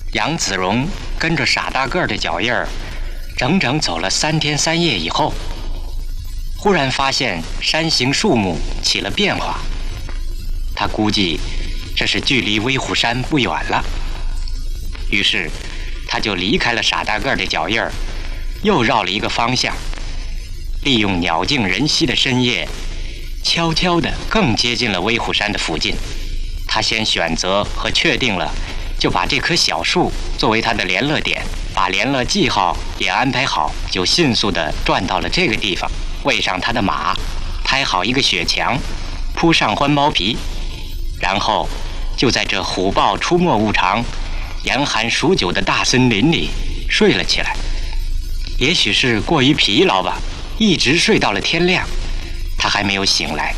杨子荣跟着傻大个儿的脚印儿，整整走了3天3夜以后，忽然发现山形树木起了变化。他估计这是距离威虎山不远了，于是他就离开了傻大个儿的脚印儿，又绕了一个方向，利用鸟静人稀的深夜，悄悄地更接近了威虎山的附近。他先选择和确定了，就把这棵小树作为他的联络点，把联络记号也安排好，就迅速地转到了这个地方，喂上他的马，拍好一个雪墙，铺上獾包皮，然后就在这虎豹出没无常、严寒数9的大森林里睡了起来。也许是过于疲劳吧，一直睡到了天亮，他还没有醒来。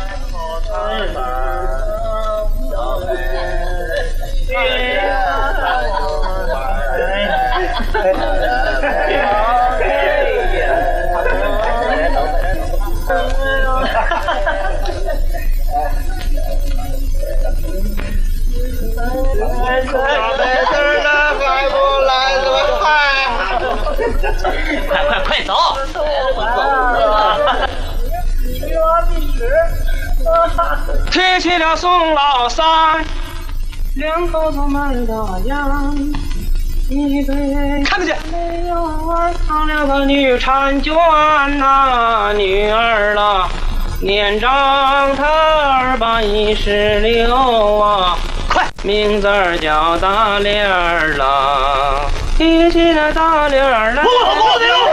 快走！ 提起了宋老三，两口子满大洋，一杯看不见。 没有儿唱了个女婵娟呐，女儿啦，年长她216啊， 快， 名字儿叫大莲儿啦，提起了大莲儿来。 不